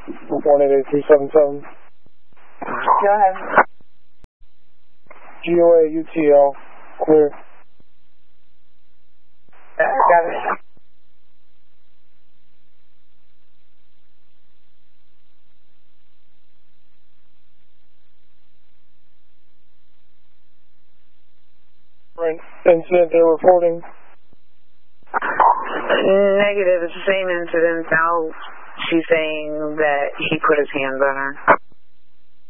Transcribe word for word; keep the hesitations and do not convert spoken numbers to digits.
one eight eight three seven seven. Go ahead. G O A U T L, clear. Uh, got it. Right. Incident they're reporting? Negative. It's the same incident. Now she's saying that he put his hands on her.